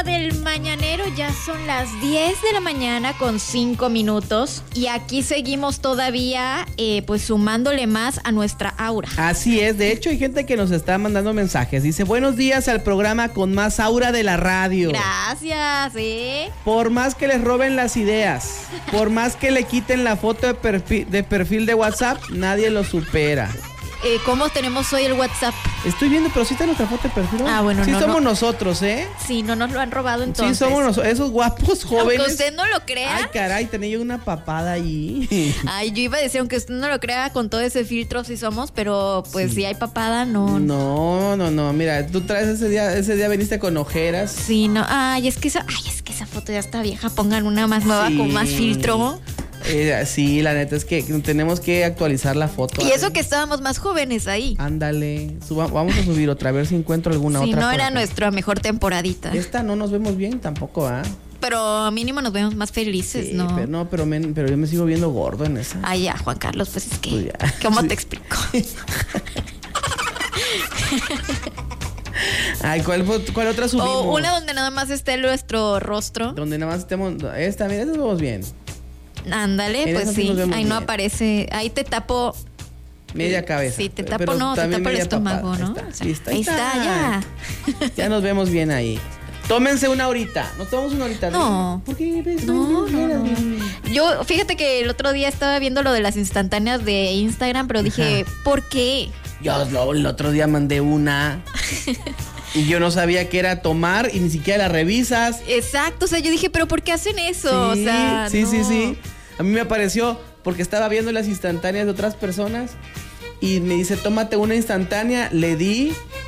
Del mañanero, ya son las 10 de la mañana con 5 minutos y aquí seguimos todavía pues sumándole más a nuestra aura. Así es, de hecho hay gente que nos está mandando mensajes, dice buenos días al programa con más aura de la radio. Gracias, Por más que les roben las ideas, por más que le quiten la foto de perfil de WhatsApp, nadie lo supera. ¿Cómo tenemos hoy el WhatsApp? Estoy viendo, pero sí está nuestra foto de perfil. Ah, bueno, sí no, somos no. nosotros, ¿eh? Sí, no nos lo han robado entonces. Sí somos nosotros, esos guapos jóvenes. Aunque usted no lo crea. Ay, caray, tenía yo una papada ahí. Ay, yo iba a decir, aunque usted no lo crea, con todo ese filtro sí somos, pero pues si hay papada, no. No, mira, tú traes ese día veniste con ojeras. Sí, no, es que esa foto ya está vieja, pongan una más nueva con más filtro. Sí, la neta es que tenemos que actualizar la foto. Y eso que estábamos más jóvenes ahí. Ándale, vamos a subir otra, a ver si encuentro alguna otra. Sí, no era nuestra mejor temporadita. Esta no nos vemos bien tampoco, ¿ah? Pero mínimo nos vemos más felices, Sí, ¿no? pero yo me sigo viendo gordo en esa. Ay, ya, Juan Carlos, pues es que, Pues ya. ¿cómo Sí. te explico? Ay, ¿cuál otra subimos? O una donde nada más esté nuestro rostro. Donde nada más estemos. Mira, esta nos vemos bien. Ándale, En pues esa sí sí. nos vemos Ahí no bien. aparece. Ahí te tapo. Media cabeza. Sí, te tapo, pero no, te también tapo el media estómago, papada. ¿no? Ahí está, O sea, sí, está, ahí está, ya. Ya nos vemos bien ahí. Tómense una horita. ¿Nos tomamos una horita? No. ¿Por qué? No. Yo, fíjate que el otro día estaba viendo lo de las instantáneas de Instagram, pero dije, ¿por qué? Yo el otro día mandé una y yo no sabía que era tomar y ni siquiera la revisas. Exacto, o sea, yo dije, ¿pero por qué hacen eso? Sí, O sea, sí. no. A mí me apareció porque estaba viendo las instantáneas de otras personas y me dice, tómate una instantánea. Le di